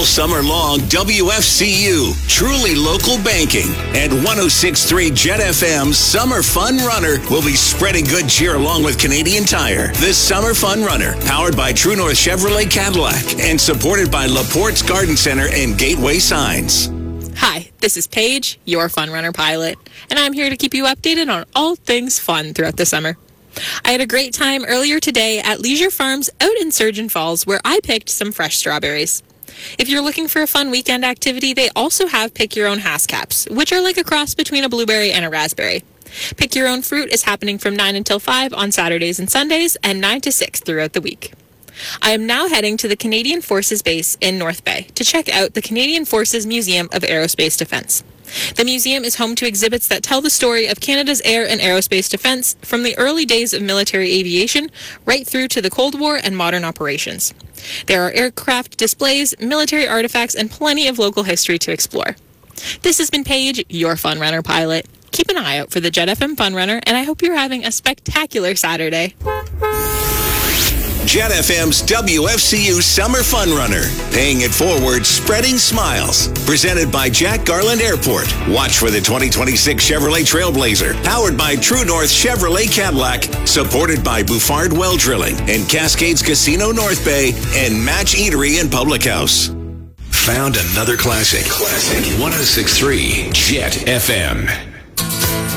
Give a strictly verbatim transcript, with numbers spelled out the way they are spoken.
summer long, W F C U, truly local banking, and one oh six point three Jet F M's Summer Fun Runner will be spreading good cheer along with Canadian Tire. This Summer Fun Runner, powered by True North Chevrolet Cadillac and supported by Laporte's Garden Center and Gateway Signs. Hi, this is Paige, your Fun Runner pilot, and I'm here to keep you updated on all things fun throughout the summer. I had a great time earlier today at Leisure Farms out in Surgeon Falls, where I picked some fresh strawberries. If you're looking for a fun weekend activity, they also have Pick Your Own Haskaps, which are like a cross between a blueberry and a raspberry. Pick Your Own Fruit is happening from nine until five on Saturdays and Sundays, and nine to six throughout the week. I am now heading to the Canadian Forces Base in North Bay to check out the Canadian Forces Museum of Aerospace Defence. The museum is home to exhibits that tell the story of Canada's air and aerospace defence from the early days of military aviation right through to the Cold War and modern operations. There are aircraft displays, military artifacts, and plenty of local history to explore. This has been Paige, your Fun Runner pilot. Keep an eye out for the Jet F M Fun Runner, and I hope you're having a spectacular Saturday. Jet F M's W F C U Summer Fun Runner. Paying it forward, spreading smiles. Presented by Jack Garland Airport. Watch for the twenty twenty-six Chevrolet Trailblazer. Powered by True North Chevrolet Cadillac. Supported by Bouffard Well Drilling and Cascades Casino North Bay and Match Eatery and Public House. Found another classic. Classic one oh six point three Jet F M.